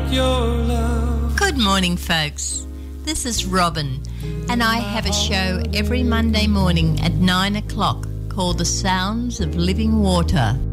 your love. Good morning, folks. This is Robin, and I have a show every Monday morning at 9 o'clock called The Sounds of Living Water.